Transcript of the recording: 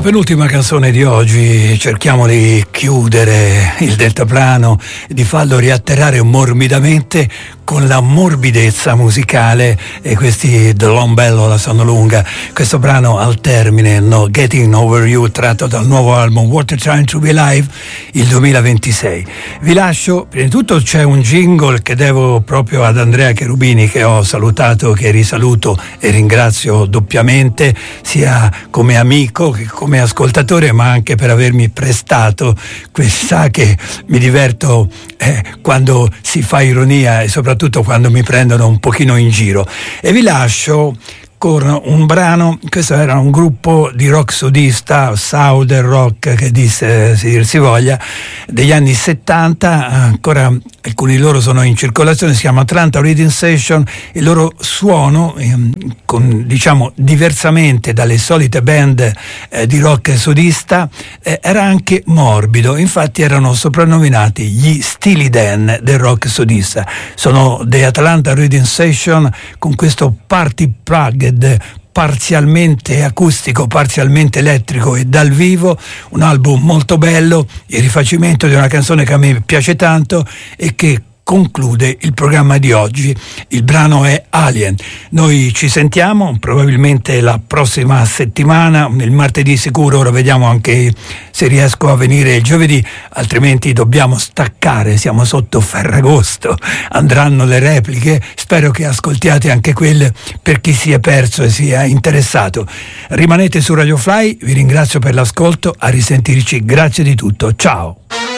La penultima canzone di oggi, cerchiamo di chiudere il deltaplano, di farlo riatterrare morbidamente con la morbidezza musicale, e questi The Long Bello la sono lunga. Questo brano al termine, No Getting Over You, tratto dal nuovo album What a Time to Be Live, il 2026. Vi lascio, prima di tutto c'è un jingle che devo proprio ad Andrea Cherubini, che ho salutato, che risaluto e ringrazio doppiamente, sia come amico che come ascoltatore, ma anche per avermi prestato. Sa che mi diverto quando si fa ironia e soprattutto quando mi prendono un pochino in giro. E vi lascio con un brano. Questo era un gruppo di rock sudista, Southern rock, che disse si voglia, degli anni 70, ancora alcuni di loro sono in circolazione, si chiama Atlanta Reading Session. Il loro suono, diciamo diversamente dalle solite band di rock sudista, era anche morbido, infatti erano soprannominati gli Steely Dan del rock sudista. Sono The Atlanta Reading Session con questo party plugged parzialmente acustico, parzialmente elettrico e dal vivo, un album molto bello, il rifacimento di una canzone che a me piace tanto e che conclude il programma di oggi. Il brano è Alien. Noi ci sentiamo probabilmente la prossima settimana, il martedì sicuro, ora vediamo anche se riesco a venire il giovedì, altrimenti dobbiamo staccare, siamo sotto Ferragosto, andranno le repliche, spero che ascoltiate anche quelle per chi si è perso e sia interessato. Rimanete su Radio Fly, vi ringrazio per l'ascolto, a risentirci, grazie di tutto, ciao!